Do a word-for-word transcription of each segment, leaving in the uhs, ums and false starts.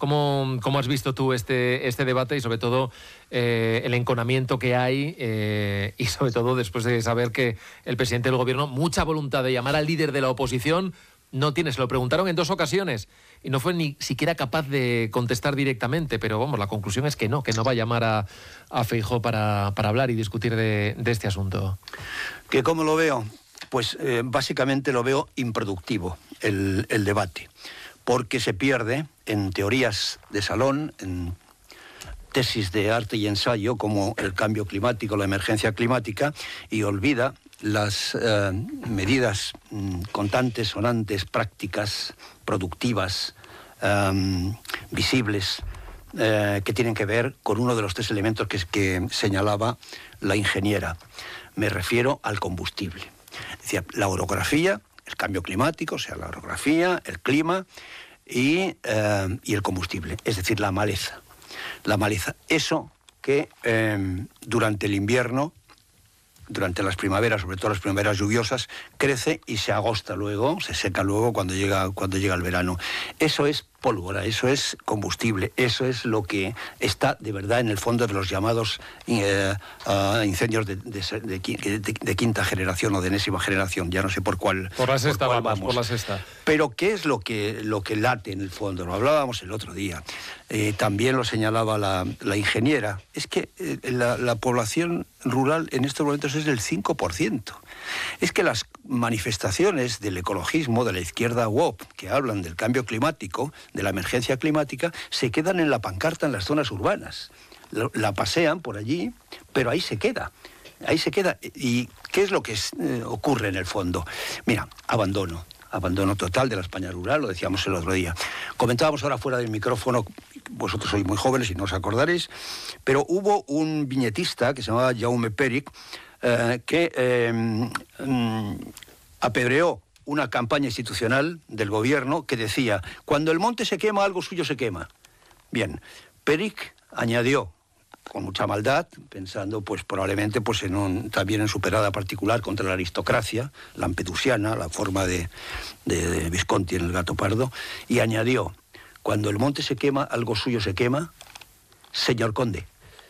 ¿cómo, cómo has visto tú este, este debate y sobre todo eh, el enconamiento que hay eh, y sobre todo después de saber que el presidente del gobierno, mucha voluntad de llamar al líder de la oposición, no tiene? Se lo preguntaron en dos ocasiones y no fue ni siquiera capaz de contestar directamente, pero vamos, la conclusión es que no, que no va a llamar a, a Feijóo para, para hablar y discutir de, de este asunto. ¿Que cómo lo veo? Pues eh, básicamente lo veo improductivo el, el debate, porque se pierde en teorías de salón, en tesis de arte y ensayo como el cambio climático, la emergencia climática, y olvida las eh, medidas mm, contantes, sonantes, prácticas, productivas, eh, visibles, eh, que tienen que ver con uno de los tres elementos que, que señalaba la ingeniera. Me refiero al combustible. Decía, la orografía, el cambio climático, o sea, la orografía, el clima y, eh, y el combustible, es decir, la maleza. La maleza, eso que eh, durante el invierno, durante las primaveras, sobre todo las primaveras lluviosas, crece y se agosta luego, se seca luego cuando llega, cuando llega el verano. Eso es pólvora, eso es combustible, eso es lo que está de verdad en el fondo de los llamados eh, uh, incendios de, de, de, de, de quinta generación o de enésima generación, ya no sé por cuál, por la sexta, por cuál vamos, vamos. Por la sexta. Pero ¿qué es lo que, lo que late en el fondo? Lo hablábamos el otro día, eh, también lo señalaba la, la ingeniera, es que eh, la, la población rural en estos momentos es del cinco por ciento. Es que las manifestaciones del ecologismo, de la izquierda woke, que hablan del cambio climático, de la emergencia climática, se quedan en la pancarta en las zonas urbanas. La pasean por allí, pero ahí se queda. Ahí se queda. ¿Y qué es lo que es, eh, ocurre en el fondo? Mira, abandono. Abandono total de la España rural, lo decíamos el otro día. Comentábamos ahora fuera del micrófono, vosotros sois muy jóvenes y no os acordaréis, pero hubo un viñetista que se llamaba Jaume Perich, eh, que eh, mm, apedreó una campaña institucional del gobierno que decía, cuando el monte se quema, algo suyo se quema. Bien, Perich añadió, con mucha maldad, pensando pues probablemente pues en un, también en su perada particular contra la aristocracia lampedusiana, la forma de, de, de Visconti en El gato pardo, y añadió, cuando el monte se quema, algo suyo se quema, señor conde.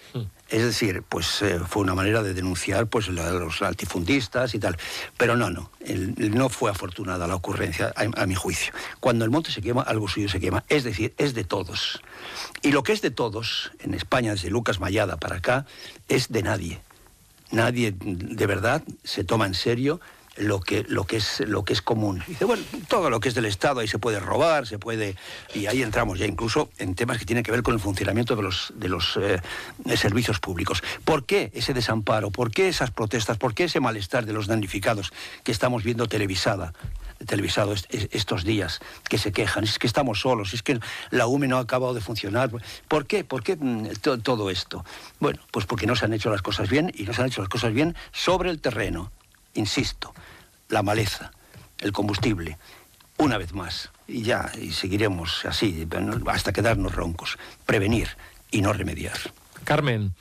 Es decir, pues eh, fue una manera de denunciar pues la, los latifundistas y tal. Pero no, no, el, el no fue afortunada la ocurrencia, a, a mi juicio. Cuando el monte se quema, algo suyo se quema. Es decir, es de todos. Y lo que es de todos, en España, desde Lucas Mayada para acá, es de nadie. Nadie de verdad se toma en serio lo que, lo que es, lo que es común. Dice, bueno, todo lo que es del Estado, ahí se puede robar, se puede... Y ahí entramos ya incluso en temas que tienen que ver con el funcionamiento de los, de los eh, servicios públicos. ¿Por qué ese desamparo? ¿Por qué esas protestas? ¿Por qué ese malestar de los damnificados que estamos viendo televisada? televisado est estos días, que se quejan, es que estamos solos, es que la U M E no ha acabado de funcionar. ¿Por qué? ¿Por qué to todo esto? Bueno, pues porque no se han hecho las cosas bien, y no se han hecho las cosas bien sobre el terreno. Insisto, la maleza, el combustible, una vez más, y ya, y seguiremos así, hasta quedarnos roncos. Prevenir y no remediar. Carmen.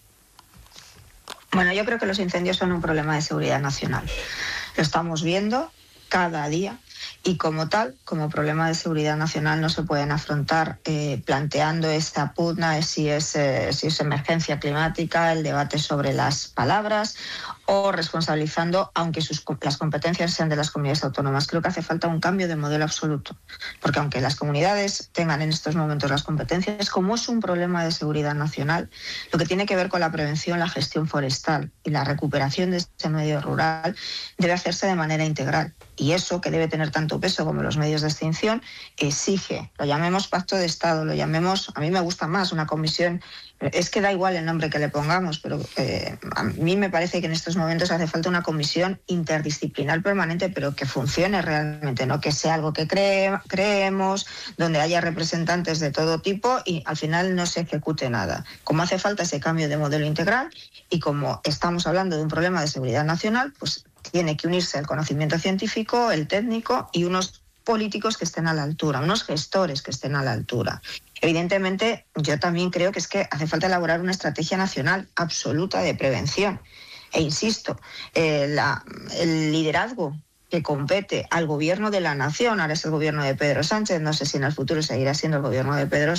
Bueno, yo creo que los incendios son un problema de seguridad nacional. Lo estamos viendo cada día y como tal, como problema de seguridad nacional no se pueden afrontar eh, planteando esta pugna de si es, eh, si es emergencia climática, el debate sobre las palabras o responsabilizando, aunque sus, las competencias sean de las comunidades autónomas. Creo que hace falta un cambio de modelo absoluto, porque aunque las comunidades tengan en estos momentos las competencias, como es un problema de seguridad nacional, lo que tiene que ver con la prevención, la gestión forestal y la recuperación de este medio rural debe hacerse de manera integral. Y eso, que debe tener tanto peso como los medios de extinción, exige, lo llamemos pacto de Estado, lo llamemos, a mí me gusta más una comisión, es que da igual el nombre que le pongamos, pero eh, a mí me parece que en estos momentos hace falta una comisión interdisciplinar permanente, pero que funcione realmente, no que sea algo que cree, creemos, donde haya representantes de todo tipo y al final no se ejecute nada. Como hace falta ese cambio de modelo integral y como estamos hablando de un problema de seguridad nacional, pues tiene que unirse el conocimiento científico, el técnico y unos políticos que estén a la altura, unos gestores que estén a la altura. Evidentemente, yo también creo que es que hace falta elaborar una estrategia nacional absoluta de prevención. E insisto, eh, la, el liderazgo que compete al gobierno de la nación, ahora es el gobierno de Pedro Sánchez, no sé si en el futuro seguirá siendo el gobierno de Pedro